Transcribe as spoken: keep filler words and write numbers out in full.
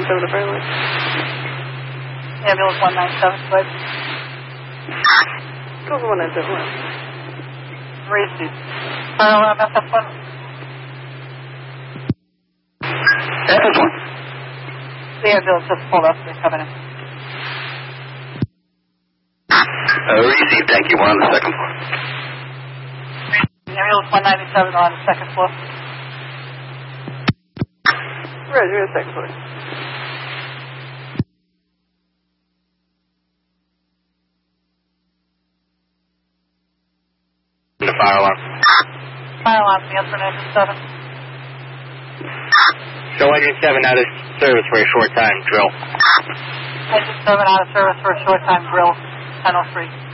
seven to fire line. Ambulance one nine seven, go ahead. Go for one nine seven, one. Receive. Fire alarm F F one. F F one. The ambulance just pulled up, they're coming in. Uh, receive, thank you. We're on the second floor. Ambulance one ninety-seven on the second floor. Right, you're on the second floor. The fire alarm. Fire alarm, answer engine seven. Show engine seven out of service for a short time. Drill. Engine seven out of service for a short time, drill, ten oh three.